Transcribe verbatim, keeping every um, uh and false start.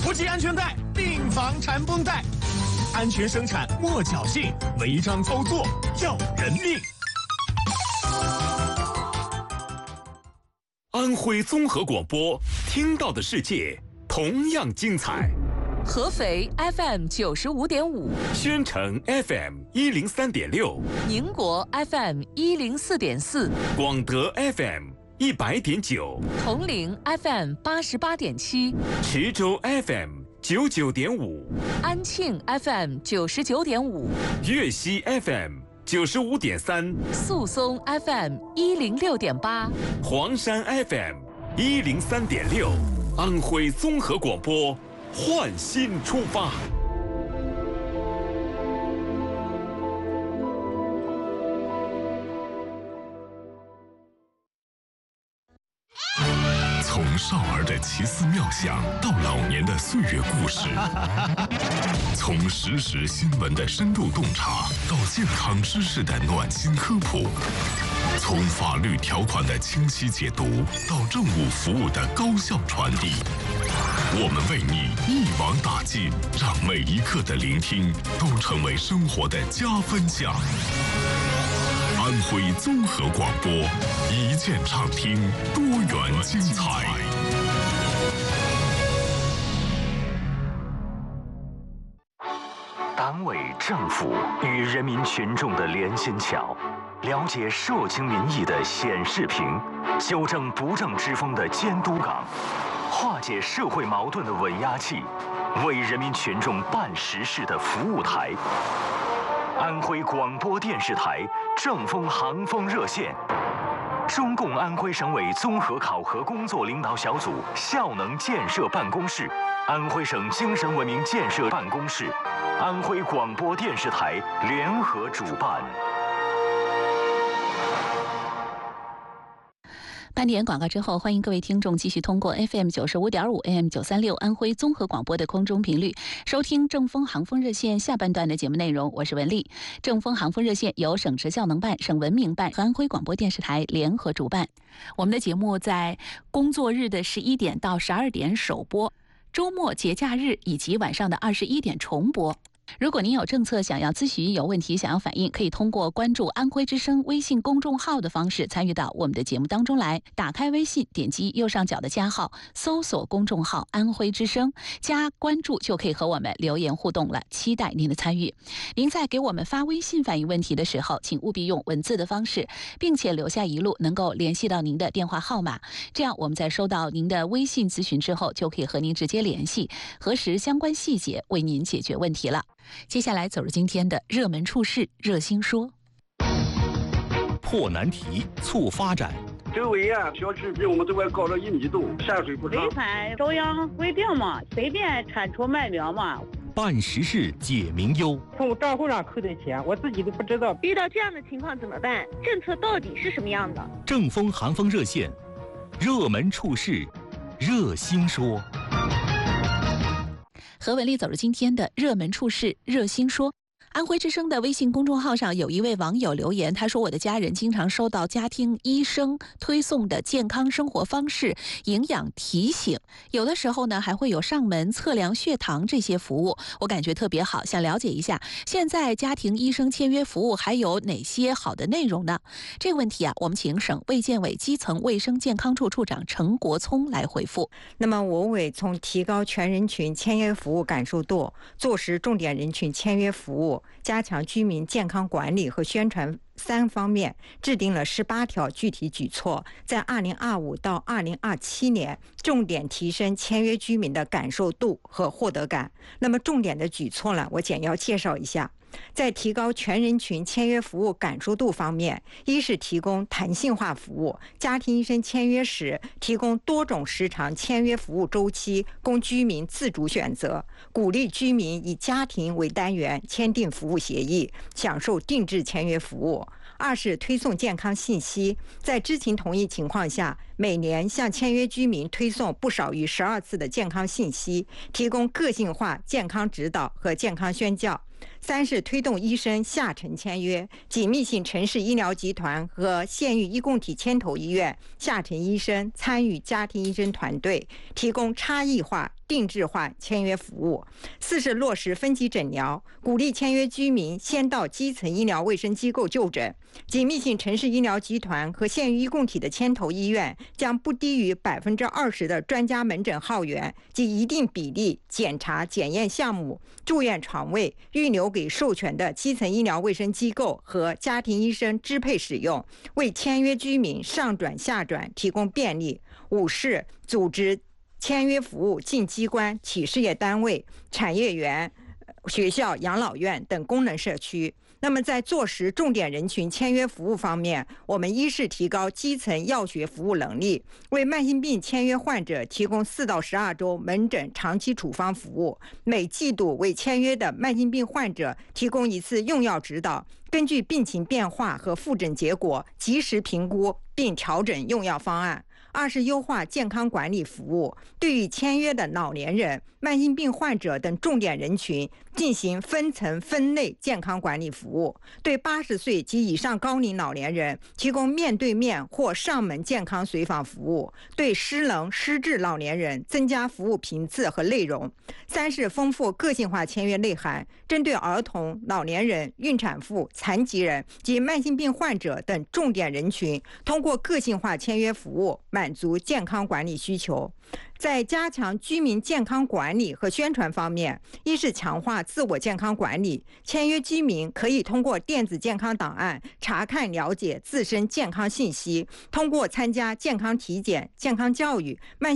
不系安全带，并防缠绷带。安全生产莫侥幸，违章操作要人命。安徽综合广播，听到的世界同样精彩。 合肥 F M 九十五点五， 宣城 F M 一零三点六， 宁国 F M 一零四点四， 广德 F M 一百点九， 铜陵 F M 八十八点七， 池州 F M 九九点五， 安庆 F M 九十九点五， 粤西 F M 九十五点三， 宿松 F M 一零六点八， 黄山 F M 一零三点六，安徽综合广播。焕新出发， 从少儿的奇思妙想到老年的岁月故事，从实时新闻的深度洞察到健康知识的暖心科普，从法律条款的清晰解读到政务服务的高效传递。我们为你一网打尽，让每一刻的聆听都成为生活的加分项。安徽综合广播，一键畅听，多元精彩。 党委政府与人民群众的连心桥，了解社情民意的显示屏，纠正不正之风的监督岗，化解社会矛盾的稳压器，为人民群众办实事的服务台。安徽广播电视台正风航风热线，中共安徽省委综合考核工作领导小组效能建设办公室，安徽省精神文明建设办公室，安徽广播电视台联合主办。 半点广告之后，欢迎各位听众继续通过 F M 九十五点五 A M 九三六安徽综合广播的空中频率收听正风航风热线下半段的节目内容。我是文丽。正风航风热线由省直效能办、省文明办和安徽广播电视台联合主办。我们的节目在工作日的十一点到十二点首播，周末节假日以及晚上的二十一点重播。如果您有政策想要咨询、有问题想要反映，可以通过关注安徽之声微信公众号的方式参与到我们的节目当中来。打开微信，点击右上角的加号，搜索公众号安徽之声，加关注就可以和我们留言互动了，期待您的参与。您在给我们发微信反映问题的时候，请务必用文字的方式，并且留下一路能够联系到您的电话号码，这样我们在收到您的微信咨询之后，就可以和您直接联系，核实相关细节，为您解决问题了。接下来走入今天的热门处事热心说， 破难题促发展。 周围啊，小区比我们这块高了一米多，下水不畅。 违反中央规定嘛，随便铲除卖苗嘛。 办实事解民忧。 从账户上扣的钱，我自己都不知道。 遇到这样的情况怎么办？政策到底是什么样的？ 正风寒风热线，热门处事热心说。 和文丽走入今天的热门处事热心说。安徽之声的微信公众号上有一位网友留言，他说我的家人经常收到家庭医生推送的健康生活方式、营养提醒，有的时候呢还会有上门测量血糖这些服务，我感觉特别好，想了解一下现在家庭医生签约服务还有哪些好的内容呢？这个问题啊，我们请省卫健委基层卫生健康处处长陈国聪来回复。 那么我委从提高全人群签约服务感受度，做实重点人群签约服务，加强居民健康管理和宣传三方面，制定了十八条具体举措，在二零二五到二零二七年重点提升签约居民的感受度和获得感。那么重点的举措呢，我简要介绍一下。在提高全人群签约服务感受度方面，一是提供弹性化服务，家庭医生签约时提供多种时长签约服务周期，供居民自主选择，鼓励居民以家庭为单元签订服务协议，享受定制签约服务。二是推送健康信息，在知情同意情况下，每年向签约居民推送不少于十二次的健康信息，提供个性化健康指导和健康宣教。三是推动医生下沉签约，紧密性城市医疗集团和县域医共体牵头医院下沉医生参与家庭医生团队，提供差异化定制化签约服务。四是落实分级诊疗，鼓励签约居民先到基层医疗卫生机构就诊。紧密性城市医疗集团和县域医共体的牵头医院将不低于百分之二十的专家门诊号源及一定比例检查检验项目、住院床位预留给授权的基层医疗卫生机构和家庭医生支配使用，为签约居民上转下转提供便利。五是组织签约服务进机关、企事业单位、产业园、学校、养老院等功能社区。那么在坐实重点人群签约服务方面，我们一是提高基层药学服务能力，为慢性病签约患者提供四到十二周门诊长期处方服务，每季度为签约的慢性病患者提供一次用药指导，根据病情变化和复诊结果及时评估并调整用药方案。二是优化健康管理服务，对于签约的老年人、慢性病患者等重点人群进行分层分类健康管理服务，对八十岁及以上高龄老年人提供面对面或上门健康随访服务，对失能失智老年人增加服务频次和内容。三是丰富个性化签约内涵，针对儿童、老年人、孕产妇、残疾人及慢性病患者等重点人群，通过个性化签约服务满足健康管理需求。在加强居民健康管理和宣传方面，一是强化自我健康管理，签约居民可以通过电子健康档案查看了解自身健康信息，通过参加健康体检、健康教育、慢